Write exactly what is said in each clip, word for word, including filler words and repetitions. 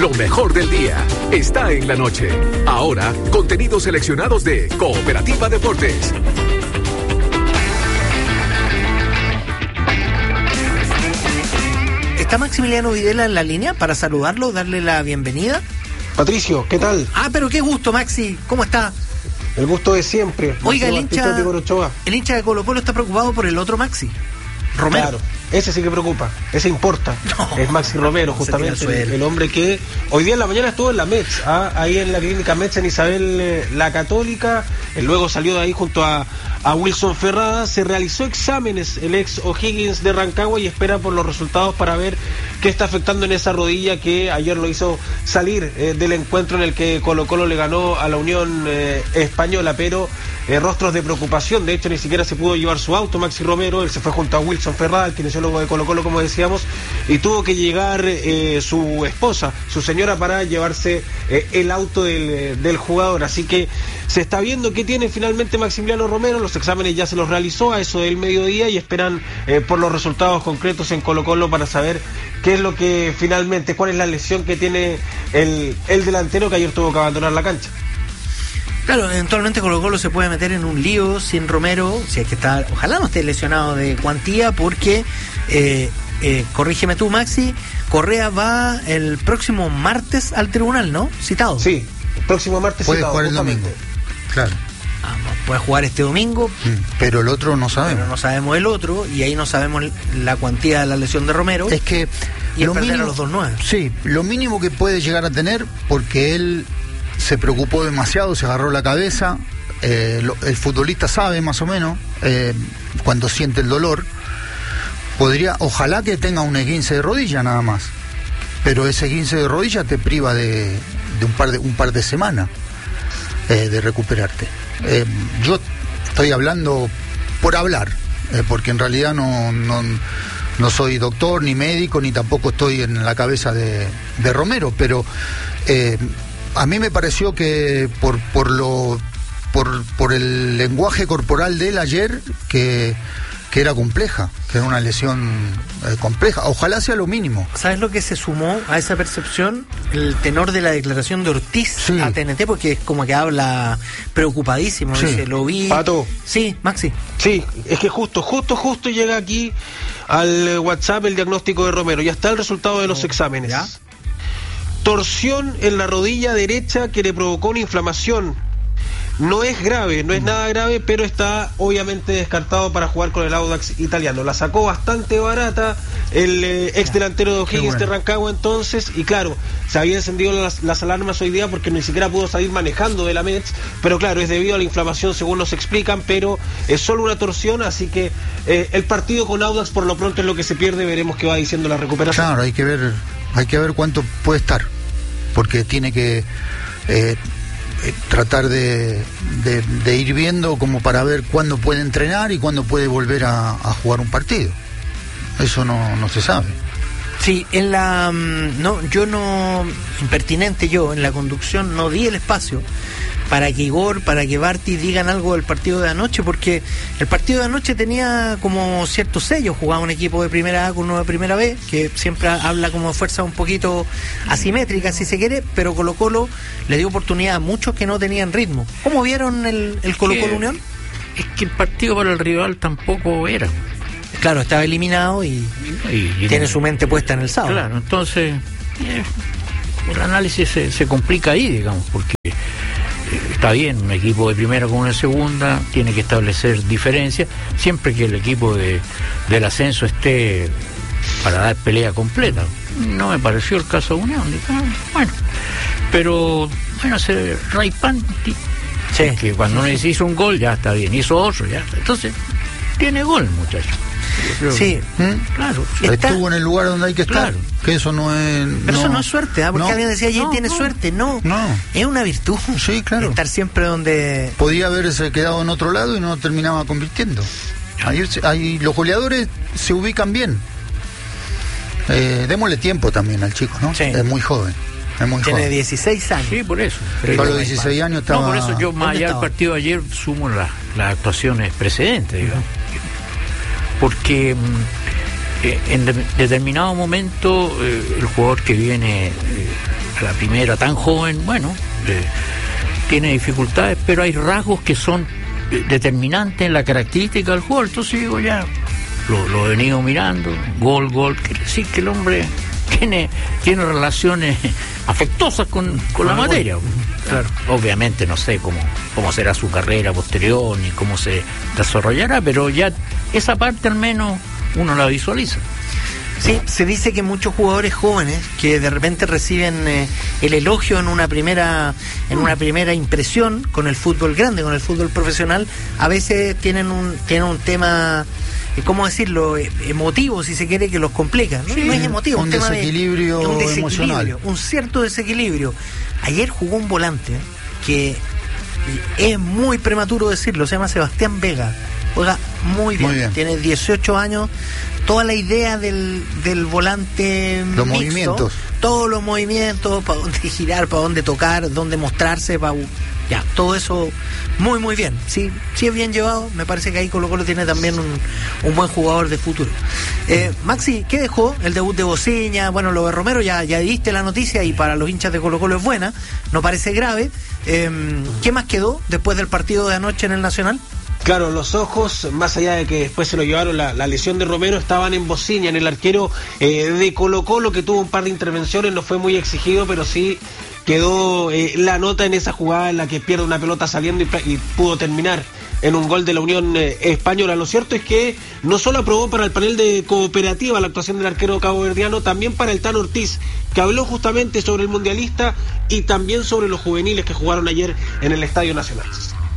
Lo mejor del día está en la noche. Ahora, contenidos seleccionados de Cooperativa Deportes. ¿Está Maximiliano Videla en la línea para saludarlo, darle la bienvenida? Patricio, ¿qué tal? Ah, pero qué gusto, Maxi. ¿Cómo está? El gusto de siempre. Oiga, el hincha, el hincha de Colo Colo está preocupado por el otro Maxi, Romero. Claro, ese sí que preocupa, ese importa. No, es Maxi Romero, justamente el, el hombre que hoy día en la mañana estuvo en la Metz, ¿ah? ahí en la clínica Metz en Isabel eh, la Católica. Él luego salió de ahí junto a, a Wilson Ferrada. Se realizó exámenes el ex O'Higgins de Rancagua y espera por los resultados para ver qué está afectando en esa rodilla que ayer lo hizo salir eh, del encuentro en el que Colo Colo le ganó a la Unión eh, Española, pero eh, rostros de preocupación. De hecho, ni siquiera se pudo llevar su auto Maxi Romero. Él se fue junto a Wilson Ferrada, el kinesiólogo de Colo Colo, como decíamos, y tuvo que llegar eh, su esposa, su señora, para llevarse eh, el auto del, del jugador. Así que se está viendo qué tiene finalmente Maximiliano Romero. Los exámenes ya se los realizó a eso del mediodía y esperan eh, por los resultados concretos en Colo Colo para saber qué es lo que finalmente, cuál es la lesión que tiene el, el delantero que ayer tuvo que abandonar la cancha. Claro, eventualmente Colo Colo se puede meter en un lío sin Romero, si es que está, ojalá no esté lesionado de cuantía, porque eh, eh, corrígeme tú, Maxi, Correa va el próximo martes al tribunal, ¿no? Citado. Sí, el próximo martes puede citado. Puede jugar el domingo, claro. Ah, puede jugar este domingo, pero el otro no sabemos. Pero no sabemos el otro, y ahí no sabemos la cuantía de la lesión de Romero. Es que y lo perder mínimo, a los dos nueve. Sí, lo mínimo que puede llegar a tener, porque él se preocupó demasiado, se agarró la cabeza. Eh, lo, el futbolista sabe más o menos eh, cuando siente el dolor. Podría, ojalá que tenga un esguince de rodilla nada más, pero ese esguince de rodilla te priva de, de un par de un par de semanas eh, de recuperarte. Eh, yo estoy hablando por hablar, eh, porque en realidad no, no no soy doctor ni médico ni tampoco estoy en la cabeza de, de Romero, pero eh, a mí me pareció que por por lo por por el lenguaje corporal de él ayer que que era compleja, que era una lesión eh, compleja. Ojalá sea lo mínimo. ¿Sabes lo que se sumó a esa percepción? El tenor de la declaración de Ortiz sí. a T N T, porque es como que habla preocupadísimo. Sí. Dice, lo vi. Pato. Sí, Maxi. Sí, es que justo, justo, justo llega aquí al WhatsApp el diagnóstico de Romero. Ya está el resultado de los oh, exámenes. ¿Ya? Torsión en la rodilla derecha que le provocó una inflamación. No es grave, no es nada grave, pero está obviamente descartado para jugar con el Audax italiano. La sacó bastante barata el eh, ex delantero de O'Higgins bueno. de Rancagua entonces, y claro, se habían encendido las, las alarmas hoy día porque ni siquiera pudo salir manejando de la Metz, pero claro, es debido a la inflamación según nos explican, pero es solo una torsión, así que eh, el partido con Audax por lo pronto es lo que se pierde, veremos qué va diciendo la recuperación. Claro, hay que ver, hay que ver cuánto puede estar, porque tiene que... Eh, Eh, tratar de, de, de ir viendo como para ver cuándo puede entrenar y cuándo puede volver a, a jugar un partido. Eso no, no se sabe. Sí, en la no, yo no, impertinente yo, en la conducción no di el espacio para que Igor, para que Barty digan algo del partido de anoche, porque el partido de anoche tenía como cierto sello. Jugaba un equipo de primera A con uno de primera B, que siempre habla como de fuerza un poquito asimétrica, si se quiere, pero Colo Colo le dio oportunidad a muchos que no tenían ritmo. ¿Cómo vieron el, el Colo Colo Unión? Es que el partido para el rival tampoco era. Claro, estaba eliminado y, y, y tiene no, su mente puesta en el sábado. Claro, entonces eh, el análisis se, se complica ahí, digamos, porque eh, está bien, un equipo de primera con una segunda tiene que establecer diferencias, siempre que el equipo de, del ascenso esté para dar pelea completa. No me pareció el caso de Unión, bueno, pero bueno, se Raipan, sí, que cuando uno hizo un gol ya está bien, hizo otro, ya está. Entonces tiene gol, muchacho. Sí, ¿Mm? claro. Está... Estuvo en el lugar donde hay que estar. Claro. Que eso no es. Pero no, eso no es suerte, ¿eh? Porque no, alguien decía, ayer no, tiene no, suerte. No, no. Es una virtud. Sí, claro. Estar siempre donde. Podía haberse quedado en otro lado y no terminaba convirtiendo. Ahí, ahí los goleadores se ubican bien. Eh, démosle tiempo también al chico, ¿no? Sí. Es muy joven. Es muy Tiene joven. dieciséis años. Sí, por eso. Pero a los dieciséis años estaba... No, por eso yo más allá del partido de ayer sumo las la actuaciones precedentes, digamos. Uh-huh. Porque eh, en de, determinado momento eh, el jugador que viene eh, la primera tan joven, bueno, eh, tiene dificultades, pero hay rasgos que son eh, determinantes en la característica del juego. Entonces digo, ya lo, lo he venido mirando, gol, gol, quiere decir que el hombre tiene, tiene relaciones afectuosas con, con la materia. Claro. Obviamente no sé cómo, cómo será su carrera posterior ni cómo se desarrollará, pero ya esa parte al menos uno la visualiza. Sí, se dice que muchos jugadores jóvenes que de repente reciben eh, el elogio en una primera en una primera impresión con el fútbol grande, con el fútbol profesional, a veces tienen un tienen un tema, ¿cómo decirlo?, emotivo, si se quiere, que los complica. No, sí, no es emotivo, un, un tema desequilibrio, de, un desequilibrio emocional, un cierto desequilibrio. Ayer jugó un volante que es muy prematuro decirlo, se llama Sebastián Vega. Juega muy bien, muy bien. Tiene dieciocho años. Toda la idea del, del volante los mixto, movimientos, todos los movimientos, para dónde girar, para dónde tocar, dónde mostrarse, para ya, todo eso muy muy bien. Sí, sí es bien llevado. Me parece que ahí Colo Colo tiene también un, un buen jugador de futuro. Eh, Maxi, ¿qué dejó? El debut de Bociña, bueno, lo de Romero ya, ya diste la noticia y para los hinchas de Colo Colo es buena, no parece grave. Eh, ¿Qué más quedó después del partido de anoche en el Nacional? Claro, los ojos, más allá de que después se lo llevaron la, la lesión de Romero, estaban en Bociña, en el arquero eh, de Colo Colo, que tuvo un par de intervenciones, no fue muy exigido, pero sí quedó eh, la nota en esa jugada en la que pierde una pelota saliendo y, y pudo terminar en un gol de la Unión eh, Española. Lo cierto es que no solo aprobó para el panel de cooperativa la actuación del arquero caboverdiano, también para el Tano Ortiz, que habló justamente sobre el mundialista y también sobre los juveniles que jugaron ayer en el Estadio Nacional.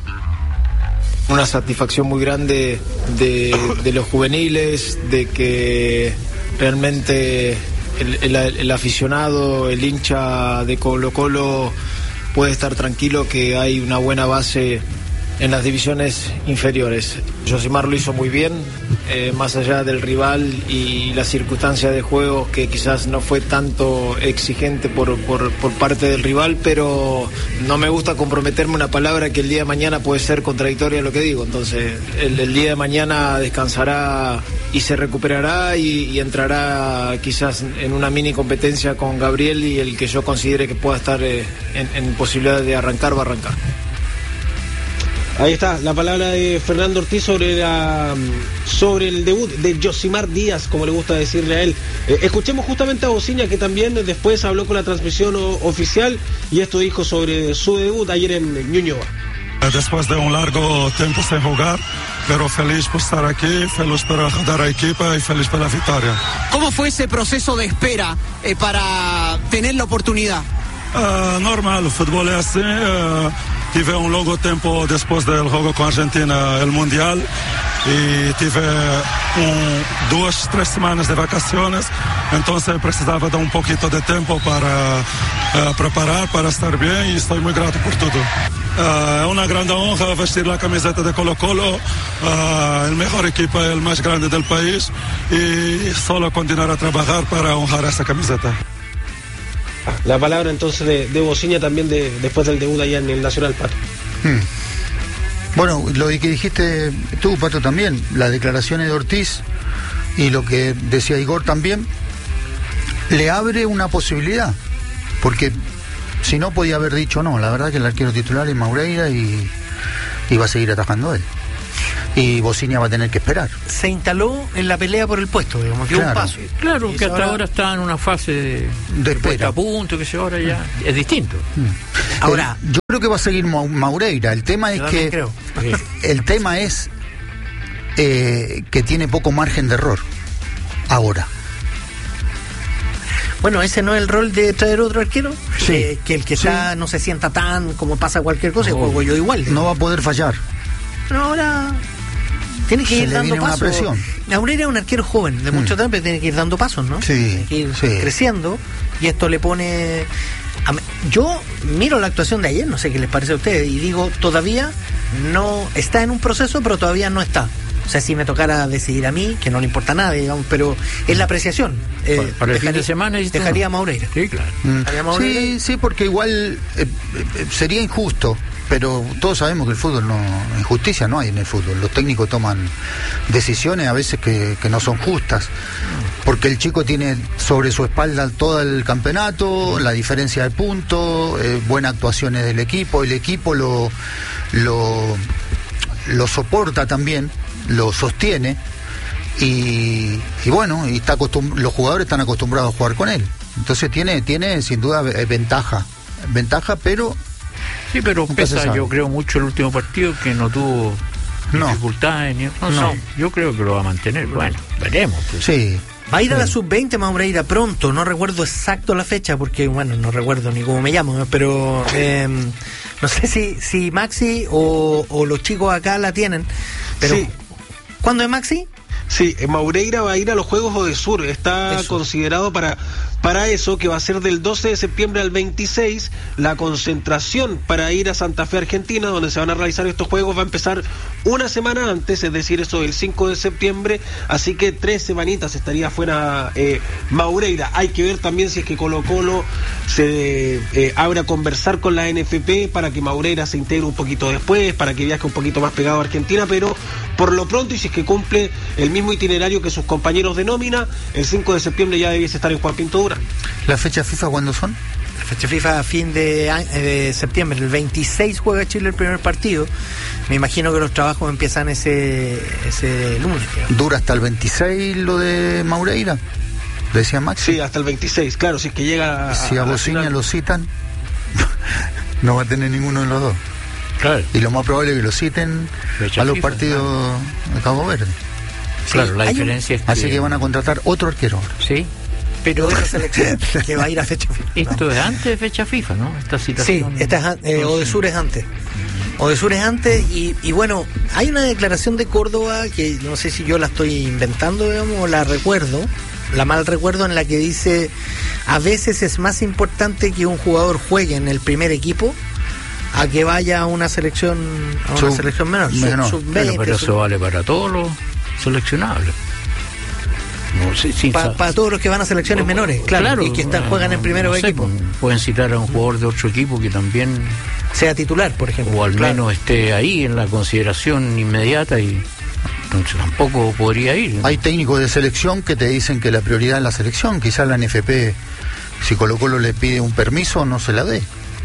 Una satisfacción muy grande de, de los juveniles, de que realmente el, el, el aficionado, el hincha de Colo Colo puede estar tranquilo que hay una buena base en las divisiones inferiores. Josimar lo hizo muy bien, eh, más allá del rival y la circunstancia de juego que quizás no fue tanto exigente por, por, por parte del rival, pero no me gusta comprometerme una palabra que el día de mañana puede ser contradictoria a lo que digo. Entonces el, el día de mañana descansará y se recuperará y, y entrará quizás en una mini competencia con Gabriel, y el que yo considere que pueda estar eh, en, en posibilidad de arrancar va a arrancar. Ahí está la palabra de Fernando Ortiz sobre la sobre el debut de Josimar Díaz, como le gusta decirle a él. Eh, escuchemos justamente a Bociña, que también después habló con la transmisión o, oficial, y esto dijo sobre su debut ayer en Ñuñoa. Después de un largo tiempo sin jugar, pero feliz por estar aquí, feliz por ayudar a la equipa y feliz por la victoria. ¿Cómo fue ese proceso de espera eh, para tener la oportunidad? Uh, normal, el fútbol es así. Uh, tive un largo tiempo después del juego con Argentina, el Mundial, y tive un, dos, tres semanas de vacaciones, entonces precisaba de un poquito de tiempo para uh, preparar, para estar bien, y estoy muy grato por todo. Es uh, una gran honra vestir la camiseta de Colo Colo, uh, el mejor equipo, el más grande del país, y solo continuar a trabajar para honrar esa camiseta. La palabra entonces de, de Bociña también de, después del debut allá en el Nacional, Pato. Hmm. Bueno, lo que dijiste tú, Pato, también, las declaraciones de Ortiz y lo que decía Igor también, le abre una posibilidad, porque si no podía haber dicho no, la verdad que el arquero titular es Maureira y, y va a seguir atajando él. Y Bociña va a tener que esperar. Se instaló en la pelea por el puesto, digamos, dio claro. un paso. Claro, que hasta ahora... ahora está en una fase de, de espera. A punto, que se ahora ya mm. es distinto. Mm. Ahora, el, yo creo que va a seguir Maureira. El tema es que creo. el tema es eh, que tiene poco margen de error. Ahora. Bueno, ese no es el rol de traer otro arquero, sí. eh, que el que sí. está no se sienta tan como pasa cualquier cosa, no. y juego yo igual. No va a poder fallar. Pero ahora tiene que se ir le dando viene pasos. Una presión. Maureira es un arquero joven, de mucho mm. tiempo, tiene que ir dando pasos, ¿no? Sí, tiene que ir sí. creciendo, y esto le pone... Yo miro la actuación de ayer, no sé qué les parece a ustedes, y digo, todavía no está en un proceso, pero todavía no está. O sea, si me tocara decidir a mí, que no le importa nada, digamos, pero es la apreciación. Eh, para, para el fin de semana dejaría a Maureira. Sí, claro. Mm. Maureira. Sí, sí, porque igual eh, eh, sería injusto, pero todos sabemos que el fútbol no, injusticia no hay en el fútbol. Los técnicos toman decisiones a veces que, que no son justas, porque el chico tiene sobre su espalda todo el campeonato, la diferencia de puntos, eh, buenas actuaciones del equipo, el equipo lo, lo, lo soporta también, lo sostiene, y, y bueno, y está acostum- los jugadores están acostumbrados a jugar con él. Entonces tiene, tiene sin duda ventaja, ventaja, pero... Sí, pero pesa, yo creo mucho el último partido, que no tuvo no. dificultades. Ni, no, no. Sé, yo creo que lo va a mantener. Bueno, veremos. Pues. Sí. Va a ir a la sub veinte, Maureira, pronto. No recuerdo exacto la fecha, porque, bueno, no recuerdo ni cómo me llamo, pero eh, no sé si, si Maxi o, o los chicos acá la tienen. Pero sí. ¿Cuándo es Maxi? Sí, Maureira va a ir a los Juegos Odesur. Está eso. considerado para... Para eso, que va a ser del doce de septiembre al veintiséis, la concentración para ir a Santa Fe, Argentina, donde se van a realizar estos juegos, va a empezar una semana antes, es decir, eso del cinco de septiembre, así que tres semanitas estaría fuera eh, Maureira. Hay que ver también si es que Colo Colo se eh, abre a conversar con la N F P para que Maureira se integre un poquito después, para que viaje un poquito más pegado a Argentina, pero por lo pronto, y si es que cumple el mismo itinerario que sus compañeros de nómina, el cinco de septiembre ya debiese estar en Juan Pinto Durán. ¿Las fechas FIFA cuándo son? La fecha FIFA a fin de, de septiembre, el veintiséis juega Chile el primer partido. Me imagino que los trabajos empiezan ese ese lunes. Digamos. ¿Dura hasta el veintiséis lo de Maureira? ¿Decía Max? Sí, hasta el veintiséis, claro, si es que llega a... Si a, a Bociña lo citan, no va a tener ninguno de los dos. Claro. Y lo más probable es que lo citen fecha a los FIFA, partidos claro. de Cabo Verde. Sí, claro, la diferencia un... es que... Así que van a contratar otro arquero. Sí. Pero esa selección que va a ir a fecha FIFA. Esto ¿no? es antes de fecha FIFA, ¿no? Esta situación. Sí, esta es, eh, Odesur es antes. Odesur es antes y, y bueno, hay una declaración de Córdoba que no sé si yo la estoy inventando, digamos, o la recuerdo, la mal recuerdo, en la que dice: a veces es más importante que un jugador juegue en el primer equipo a que vaya a una selección a una sub, selección menor. menor. Sub, sub veinte, bueno, pero sub... eso vale para todos los seleccionables. No, sí, sí, para pa todos los que van a selecciones menores, claro, claro, y que están, juegan en primero no sé, equipo. Pueden citar a un jugador de otro equipo que también sea titular, por ejemplo, o al claro. menos esté ahí en la consideración inmediata, y entonces tampoco podría ir, ¿no? Hay técnicos de selección que te dicen que la prioridad es la selección. Quizás la N F P, si Colo Colo le pide un permiso, no se la dé,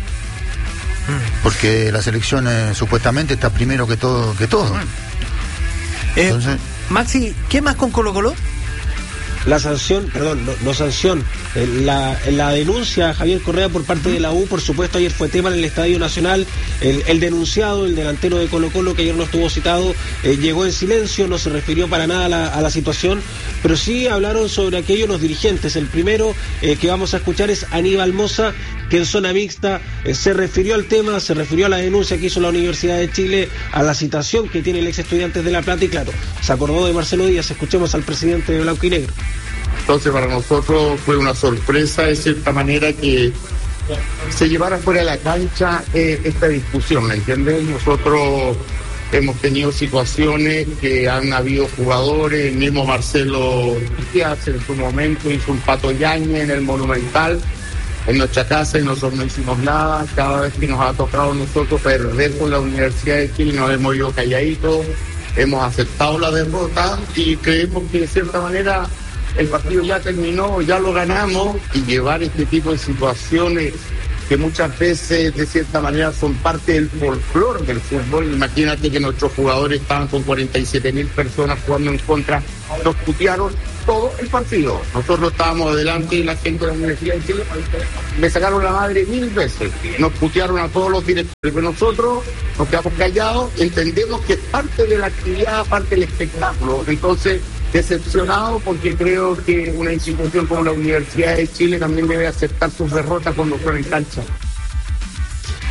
porque la selección eh, supuestamente está primero que todo que todo. Eh, Entonces, Maxi, ¿qué más con Colo Colo? La sanción, perdón, no, no sanción, eh, la, la denuncia a Javier Correa por parte de la U, por supuesto, ayer fue tema en el Estadio Nacional. El, el denunciado, el delantero de Colo Colo, que ayer no estuvo citado, eh, llegó en silencio, no se refirió para nada a la, a la situación, pero sí hablaron sobre aquello los dirigentes. El primero eh, que vamos a escuchar es Aníbal Mosa, que en zona mixta eh, se refirió al tema, se refirió a la denuncia que hizo la Universidad de Chile, a la citación que tiene el ex Estudiantes de La Plata, y claro, se acordó de Marcelo Díaz. Escuchemos al presidente de Blanco y Negro. Entonces para nosotros fue una sorpresa de cierta manera que se llevara fuera de la cancha eh, esta discusión, ¿me entiendes? Nosotros hemos tenido situaciones que han habido jugadores, el mismo Marcelo Díaz en su momento hizo un Pato Yañez en el Monumental, en nuestra casa, y nosotros no hicimos nada. Cada vez que nos ha tocado a nosotros perder con la Universidad de Chile, nos hemos ido calladitos, hemos aceptado la derrota y creemos que de cierta manera el partido ya terminó, ya lo ganamos, y llevar este tipo de situaciones que muchas veces de cierta manera son parte del folclore del fútbol. Imagínate que nuestros jugadores estaban con cuarenta y siete mil personas jugando en contra, nos putearon todo el partido. Nosotros estábamos adelante y la gente de la Universidad de Chile me sacaron la madre mil veces, nos putearon a todos los directores, pero nosotros nos quedamos callados, entendemos que es parte de la actividad, parte del espectáculo. Entonces, decepcionado, porque creo que una institución como la Universidad de Chile también debe aceptar sus derrotas cuando juega en cancha.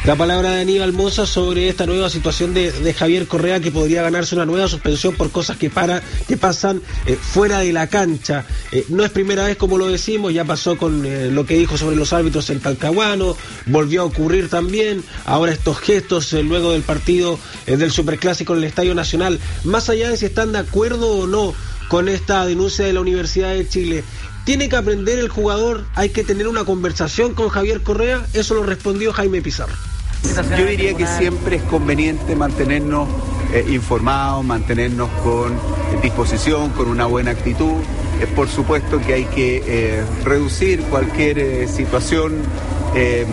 La palabra de Aníbal Mosa sobre esta nueva situación de, de Javier Correa, que podría ganarse una nueva suspensión por cosas que para que pasan eh, fuera de la cancha. Eh, no es primera vez, como lo decimos, ya pasó con eh, lo que dijo sobre los árbitros en Talcahuano, volvió a ocurrir también, ahora estos gestos eh, luego del partido eh, del Superclásico en el Estadio Nacional. Más allá de si están de acuerdo o no con esta denuncia de la Universidad de Chile, ¿tiene que aprender el jugador? ¿Hay que tener una conversación con Javier Correa? Eso lo respondió Jaime Pizarro. Yo diría que siempre es conveniente mantenernos eh, informados, mantenernos con disposición, con una buena actitud. Eh, por supuesto que hay que eh, reducir cualquier eh, situación eh,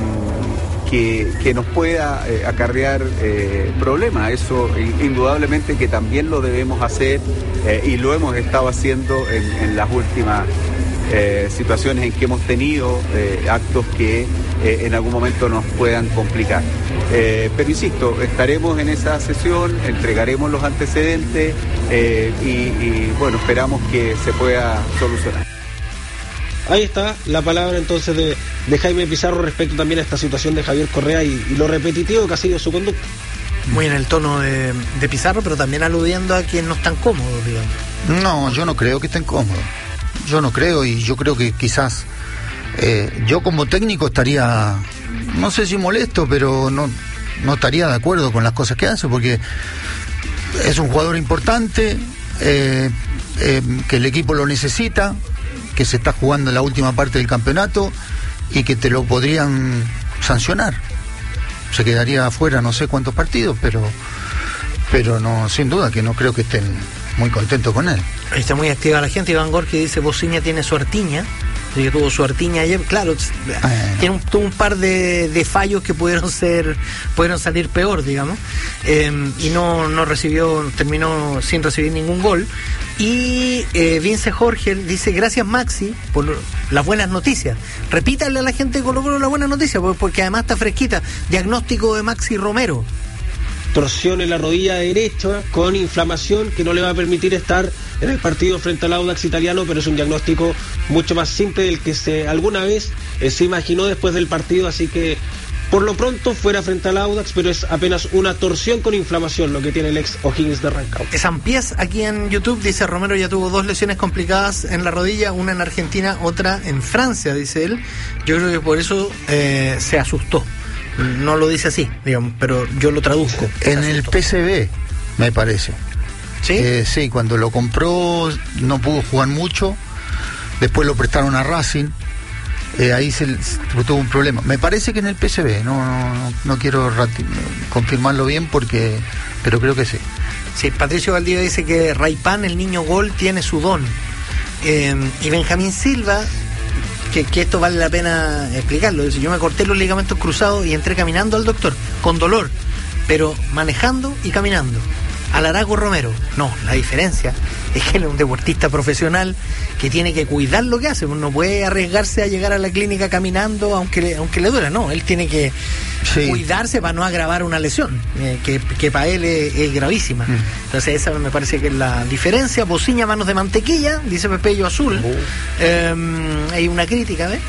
que, que nos pueda eh, acarrear eh, problemas. Eso indudablemente que también lo debemos hacer eh, y lo hemos estado haciendo en, en las últimas Eh, situaciones en que hemos tenido eh, actos que eh, en algún momento nos puedan complicar. Eh, pero insisto, estaremos en esa sesión, entregaremos los antecedentes eh, y, y bueno, esperamos que se pueda solucionar. Ahí está la palabra entonces de, de Jaime Pizarro respecto también a esta situación de Javier Correa y, y lo repetitivo que ha sido su conducta. Muy en el tono de, de Pizarro, pero también aludiendo a quien no están cómodos, digamos. No, yo no creo que estén cómodos. Yo no creo, y yo creo que quizás eh, yo como técnico estaría, no sé si molesto, pero no, no estaría de acuerdo con las cosas que hace, porque es un jugador importante, eh, eh, que el equipo lo necesita, que se está jugando en la última parte del campeonato y que te lo podrían sancionar. Se quedaría afuera no sé cuántos partidos, pero pero no, sin duda que no creo que estén muy contentos con él. Ahí está muy activa la gente. Iván Gorki dice: Bociña tiene su artiña. Sí, que tuvo su artiña ayer. Claro, bueno. Tiene un, tuvo un par de, de fallos que pudieron ser, pudieron salir peor, digamos. Eh, y no, no recibió, terminó sin recibir ningún gol. Y eh, Vince Jorge dice: gracias Maxi por las buenas noticias. Repítale a la gente de Colo Colo la buena noticia, porque además está fresquita. Diagnóstico de Maxi Romero. Torsión en la rodilla derecha con inflamación que no le va a permitir estar en el partido frente al Audax italiano, pero es un diagnóstico mucho más simple del que se alguna vez eh, se imaginó después del partido, así que por lo pronto fuera frente al Audax, pero es apenas una torsión con inflamación lo que tiene el ex O'Higgins de Rancagua. Sampiés aquí en YouTube dice: Romero ya tuvo dos lesiones complicadas en la rodilla, una en Argentina, otra en Francia, dice él. Yo creo que por eso eh, se asustó. No lo dice así, digamos, pero yo lo traduzco. En el P S V, me parece. ¿Sí? Eh, sí, cuando lo compró no pudo jugar mucho, después lo prestaron a Racing, eh, ahí se, se tuvo un problema. Me parece que en el P S V, no, no, no quiero rati- confirmarlo bien porque, pero creo que sí. Sí, Patricio Valdivia dice que Raypan, el niño gol, tiene su don. Eh, y Benjamín Silva, Que, que esto vale la pena explicarlo. Yo me corté los ligamentos cruzados y entré caminando al doctor, con dolor, pero manejando y caminando. Alaraco Romero, no, la diferencia es que él es un deportista profesional que tiene que cuidar lo que hace. No puede arriesgarse a llegar a la clínica caminando aunque le, aunque le duela, no, él tiene que sí. cuidarse para no agravar una lesión eh, que, que para él es, es gravísima. Mm. Entonces esa me parece que es la diferencia. Bociña, manos de mantequilla, dice Pepello Azul. Oh. eh, hay una crítica, ¿ves?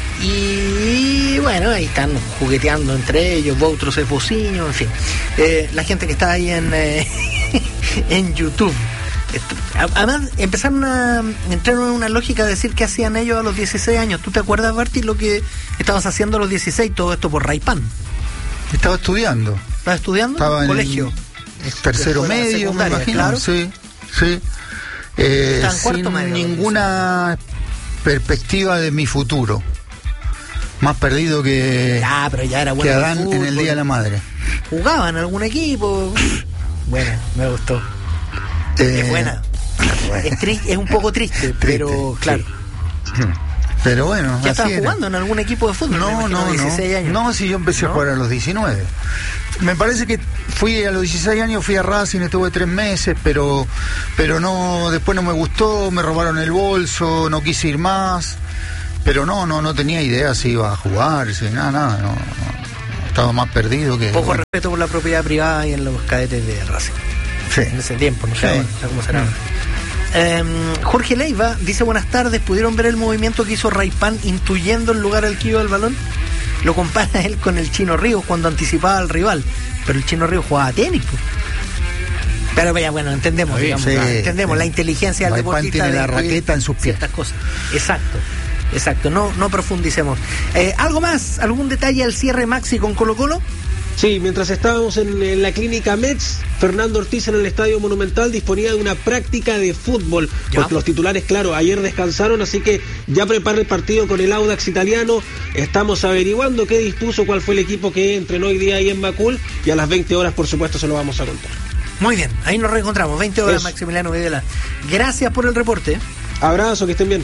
Y bueno, ahí están jugueteando entre ellos, Boutros es Bociño, en fin. Eh, la gente que está ahí en eh, en YouTube. Además, empezaron a entrar en una lógica de decir qué hacían ellos a los dieciséis años. ¿Tú te acuerdas, Barty, lo que estabas haciendo a los dieciséis? Todo esto por Raypan. Estaba estudiando. ¿Estabas estudiando? Estaba en colegio. Tercero medio, me imagino. Claro. Sí, sí. Eh, en sin medio, ninguna perspectiva de mi futuro. Más perdido que, ya, pero ya era bueno que Adán en el Día de la Madre. ¿Jugaba en algún equipo? Buena, me gustó. Eh, es buena. Es, triste, es un poco triste, triste pero claro. Sí. Pero bueno, ¿ya estabas jugando en algún equipo de fútbol? No, no, dieciséis años. No, si yo empecé ¿No? a jugar a los diecinueve. Me parece que fui a los dieciséis años, fui a Racing, estuve tres meses, pero pero no, después no me gustó, me robaron el bolso, no quise ir más. Pero no, no, no tenía idea si iba a jugar, si nada, nada, no, no, estaba más perdido que... Poco bueno. respeto por la propiedad privada y en los cadetes de Racing. Sí. En ese tiempo, no sé, sí. no sé cómo será. Mm. Eh, Jorge Leiva dice: buenas tardes, ¿pudieron ver el movimiento que hizo Raypan intuyendo el lugar al que iba el balón? lo compara él con el Chino Ríos cuando anticipaba al rival, pero el Chino Ríos jugaba tenis, pues. Pero vaya, bueno, entendemos, digamos, sí, entendemos sí. La inteligencia del deportista tiene la raqueta en sus pies. Ciertas cosas. Exacto, exacto. No, no profundicemos. Eh, ¿Algo más? ¿Algún detalle al cierre, Maxi, con Colo Colo? Sí, mientras estábamos en, en la clínica Metz, Fernando Ortiz en el Estadio Monumental disponía de una práctica de fútbol, ¿ya? Porque los titulares, claro, ayer descansaron, así que ya prepara el partido con el Audax italiano. Estamos averiguando qué dispuso, cuál fue el equipo que entrenó hoy día ahí en Macul, y a las veinte horas, por supuesto, se lo vamos a contar. Muy bien, ahí nos reencontramos, veinte horas, eso. Maximiliano Videla. Gracias por el reporte. Abrazo, que estén bien.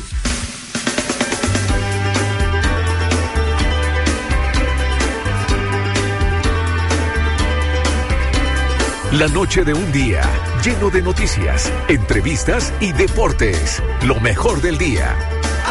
La noche de un día, lleno de noticias, entrevistas y deportes. Lo mejor del día.